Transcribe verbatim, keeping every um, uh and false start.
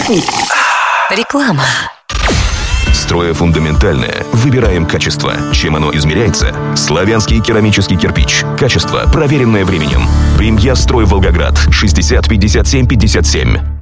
Реклама. Строефундаментальное. Выбираем качество. Чем оно измеряется? Славянский керамический кирпич. Качество, проверенное временем. Премья «Строй Волгоград». шестьдесят пятьдесят семь пятьдесят семь.